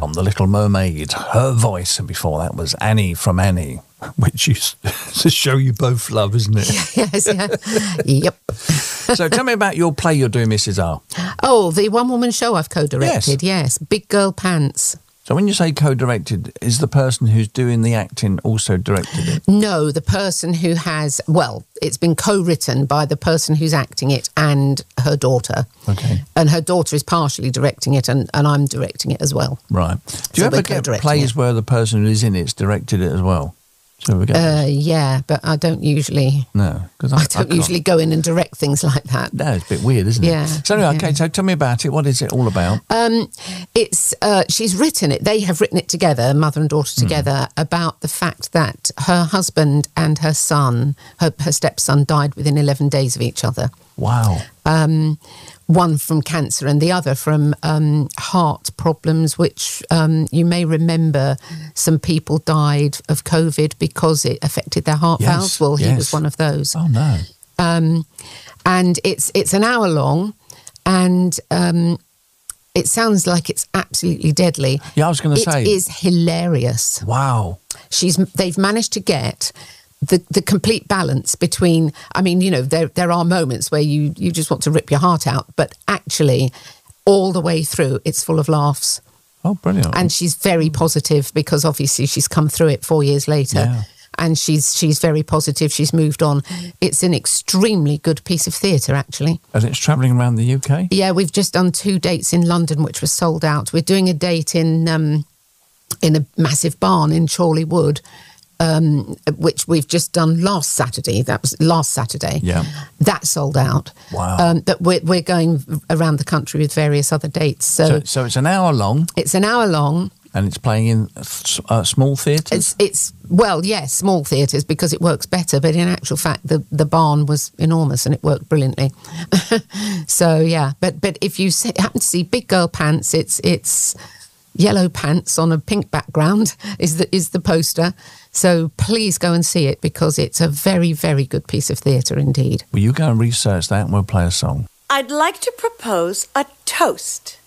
on The Little Mermaid, her voice, and before that was Annie from Annie, which is a show you both love, isn't it? Yes, yeah. Yep. So tell me about your play you're doing, Mrs. R. Oh, the one-woman show I've co-directed, yes. Big Girl Pants. So when you say co-directed, is the person who's doing the acting also directed it? No, the person who has, well, it's been co-written by the person who's acting it and her daughter. Okay. And her daughter is partially directing it and I'm directing it as well. Right. Do you ever get plays where the person who is in it's directed it as well? So we get yeah, but I don't usually... No, because I don't usually go in and direct things like that. No, it's a bit weird, isn't it? Yeah. So anyway, okay, so tell me about it. What is it all about? It's she's written it. They have written it together, mother and daughter together, about the fact that her husband and her son, her stepson, died within 11 days of each other. Wow. One from cancer and the other from heart problems, which you may remember some people died of COVID because it affected their heart valves. Well, he was one of those. Oh, no. And it's an hour long and it sounds like it's absolutely deadly. Yeah, I was going to say. It is hilarious. Wow. They've managed to get... The complete balance between, I mean, you know, there are moments where you just want to rip your heart out, but actually all the way through it's full of laughs. Oh, brilliant. And she's very positive because obviously she's come through it 4 years later. Yeah. And she's very positive. She's moved on. It's an extremely good piece of theatre, actually. And it's travelling around the UK? Yeah, we've just done 2 dates in London, which were sold out. We're doing a date in a massive barn in Chorley Wood, which we've just done last Saturday. That was last Saturday. Yeah. That sold out. Wow. But we're going around the country with various other dates. So it's an hour long? It's an hour long. And it's playing in small theatres? Well, yes, small theatres because it works better. But in actual fact, the barn was enormous and it worked brilliantly. So, yeah. But if you happen to see Big Girl Pants, it's yellow pants on a pink background is the poster. So please go and see it because it's a very, very good piece of theatre indeed. Well, you go and research that and we'll play a song. I'd like to propose a toast.